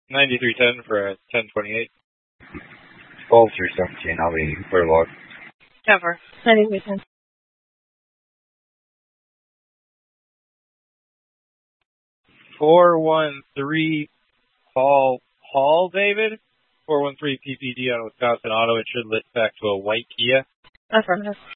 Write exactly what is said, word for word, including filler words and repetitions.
ninety-three ten for a ten twenty-eight. twelve three seventeen, I'll be clear log. Cover. ninety-three ten. four one three Paul Paul David. four one three P P D on Wisconsin Auto. It should list back to a white Kia. Affirmative.